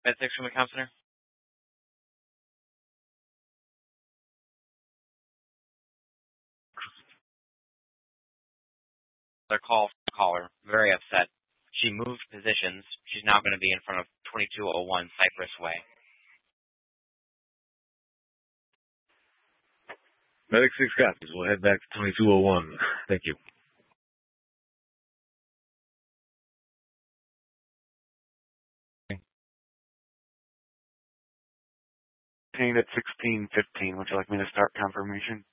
Med 6 from account center. Their caller, very upset. She moved positions. She's now going to be in front of 2201 Cypress Way. Medic 6 copies. We'll head back to 2201. Thank you. At 16:15. Would you like me to start confirmation?